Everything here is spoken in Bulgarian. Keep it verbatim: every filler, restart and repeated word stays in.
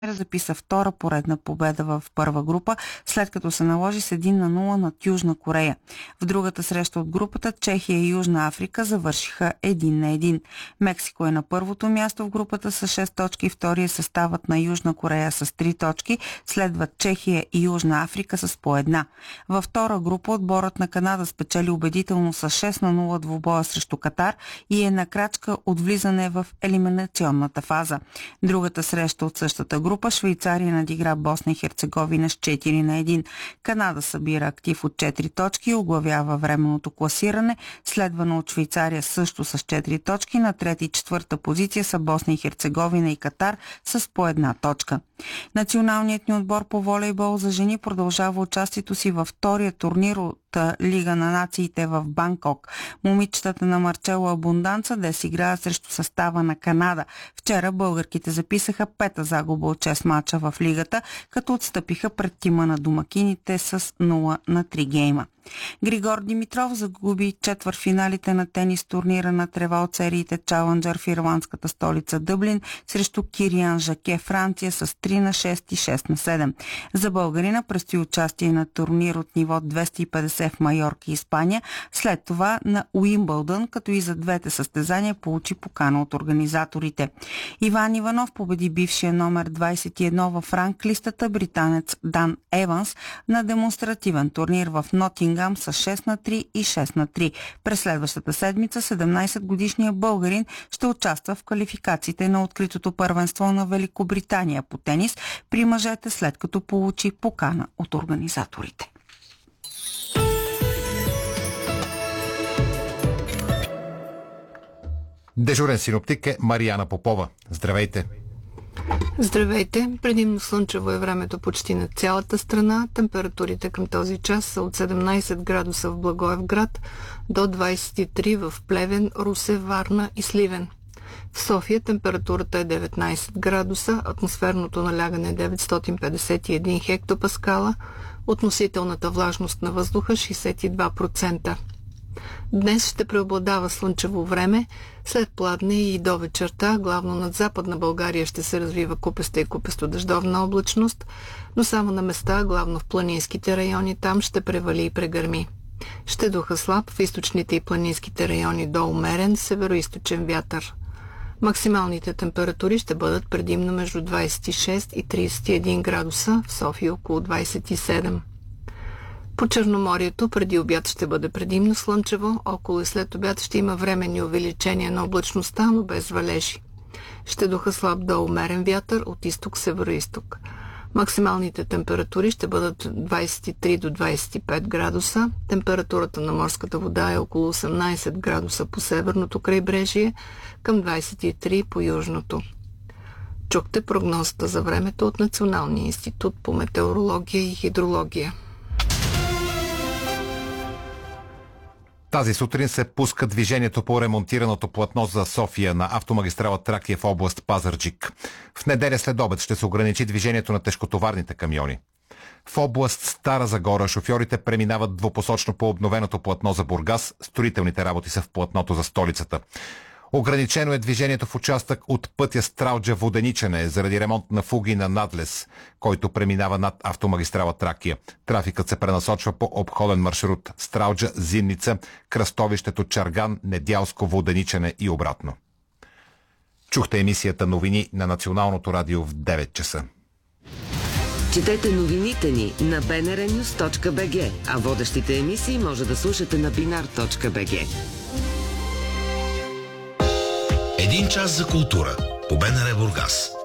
записа втора поредна победа в първа група, след като се наложи с един на нула над Южна Корея. В другата среща от групата Чехия и Южна Африка завършиха един на един. Мексико е на първото място в групата с шест точки, втория съставът на Южна Корея с три точки, следват Чехия и Южна Африка с по една. Във втора група отборът на Канада спечели убедително с шест на нула двубоя срещу Катар и е на крачка от влизане в елиминационната фаза. Другата среща от същата група Швейцария надигра Босна и Херцеговина с четири на един. Канада събира актив от четири точки и оглавява временното класиране, следвано от Швейцария също с четири точки. На трета и четвърта позиция са Босна и Херцеговина и Катар с по една точка. Националният ни отбор по волейбол за жени продължава участието си във втория турнир от Лига на нациите в Банкок. Момичетата на Марчело Абунданца днес играят срещу състава на Канада. Вчера българките записаха пета загуба от шест мача в лигата, като отстъпиха пред тима на домакините с нула на три гейма. Григор Димитров загуби четвъртфиналите на тенис турнира на трева от сериите Чаленджър в ирландската столица Дъблин срещу Кириан Жаке, Франция с три на шест и шест на седем. За българина предстои участие на турнир от ниво двеста и петдесет в Майорка, Испания, след това на Уимбълдън, като и за двете състезания получи покана от организаторите. Иван Иванов победи бившия номер двадесет и едно във ранглистата британец Дан Еванс на демонстративен турнир в Нотингам с шест на три и шест на три. През следващата седмица седемнадесетгодишният българин ще участва в квалификациите на откритото първенство на Великобритания по тенис при мъжете, след като получи покана от организаторите. Дежурен синоптик е Марияна Попова. Здравейте! Здравейте! Предимно слънчево е времето почти на цялата страна. Температурите към този час са от седемнадесет градуса в Благоевград до двадесет и три в Плевен, Русе, Варна и Сливен. В София температурата е деветнадесет градуса, атмосферното налягане е деветстотин петдесет и един хектопаскала, относителната влажност на въздуха шейсет и два процента. Днес ще преобладава слънчево време, след пладне и до вечерта, главно над Западна България ще се развива купеста и купесто-дъждовна облачност, но само на места, главно в планинските райони, там ще превали и прегърми. Ще духа слаб в източните и планинските райони до умерен североизточен вятър. Максималните температури ще бъдат предимно между двадесет и шест и тридесет и един градуса, в София около двадесет и седем. По Черноморието преди обяд ще бъде предимно слънчево, около и след обяд ще има временни увеличения на облачността, но без валежи. Ще духа слаб до умерен вятър от изток-североизток. Максималните температури ще бъдат двадесет и три до двадесет и пет градуса. Температурата на морската вода е около осемнадесет градуса по северното крайбрежие, към двадесет и три по южното. Чухте прогнозата за времето от Националния институт по метеорология и хидрология. Тази сутрин се пуска движението по ремонтираното платно за София на автомагистрала Тракия в област Пазарджик. В неделя след обед ще се ограничи движението на тежкотоварните камиони. В област Стара Загора шофьорите преминават двупосочно по обновеното платно за Бургас, строителните работи са в платното за столицата. Ограничено е движението в участък от пътя Стралджа-Воденичене заради ремонт на фуги на надлез, който преминава над автомагистрала Тракия. Трафикът се пренасочва по обходен маршрут Стралджа-Зимница, кръстовището Чарган, Недялско-Воденичене и обратно. Чухте емисията новини на Националното радио в девет часа. Четете новините ни на би ен ар нюз точка би джи, а водещите емисии може да слушате на бинар точка би джи. Един час за култура по БНР Бургас.